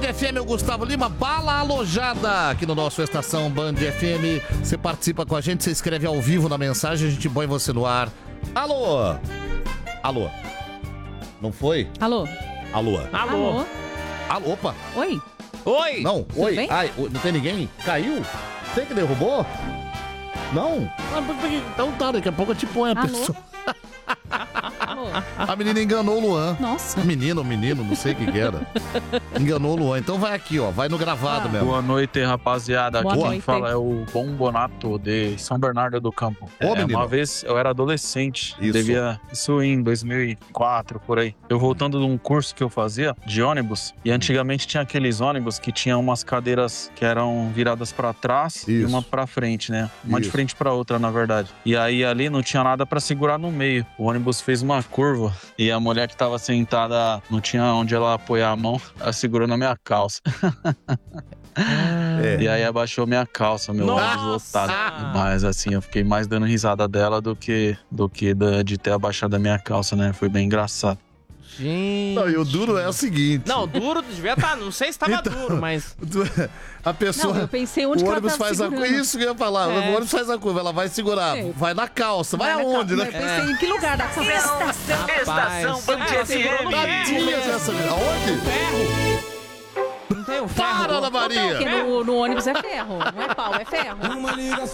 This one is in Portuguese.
FM, o Gustavo Lima, bala alojada aqui no nosso Estação Band FM. Você participa com a gente, você escreve ao vivo na mensagem, a gente põe você no ar. Alô? Alô? Não foi? Alô? Alô? Alô? Alô? Opa! Oi? Oi! Não, Tudo oi. bem? Ai, não tem ninguém? Caiu? Você que derrubou? Não? Então tá, daqui a pouco eu te ponho a Alô? pessoa. Alô? A menina enganou o Luan. Nossa. Menino, não sei o que era. Enganou o Luan. Então vai aqui, ó. Vai no gravado mesmo. Boa noite, rapaziada. Boa Aqui noite. quem fala é o Bombonato de São Bernardo do Campo. Ô, menino. Uma vez eu era adolescente, Isso. isso em 2004, por aí. Eu voltando de um curso que eu fazia de ônibus, e antigamente tinha aqueles ônibus que tinham umas cadeiras que eram viradas pra trás e Isso. uma pra frente, né? Uma de Isso. frente pra outra, na verdade. E aí ali não tinha nada pra segurar no meio. O ônibus fez uma curva e a mulher que tava sentada não tinha onde ela apoiar a mão, ela segurou na minha calça. É. E aí abaixou minha calça, meu Nossa! ônibus lotado. Mas assim, eu fiquei mais dando risada dela do que de ter abaixado a minha calça, né? Foi bem engraçado. Gente. Não, e o duro é o seguinte. Não, duro devia estar. Não sei se tava Então, duro, mas. A pessoa. Não, eu pensei onde o que ela ônibus tava faz a curva. segurando. Isso que eu ia falar. É. O ônibus faz a curva, ela vai segurar. É. Vai na calça. Vai na aonde, calça. né? Eu pensei em que lugar da calça? Estação Band FM. Tadinhas essa menina. Aonde? Ferro! Não tem o ferro. Para, Ana Maria! Porque no ônibus é ferro, não é pau, é ferro.